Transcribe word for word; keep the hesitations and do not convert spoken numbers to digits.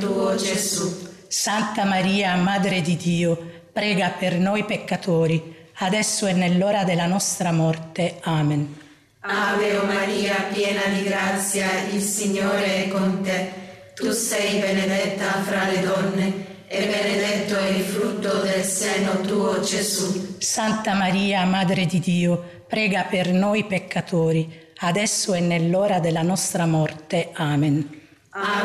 tuo, Gesù. Santa Maria, Madre di Dio, prega per noi peccatori, adesso e nell'ora della nostra morte. Amen. Ave Maria, piena di grazia, il Signore è con te. Tu sei benedetta fra le donne e benedetto è il frutto del seno tuo, Gesù. Santa Maria, Madre di Dio, prega per noi peccatori, adesso e nell'ora della nostra morte. Amen. Ave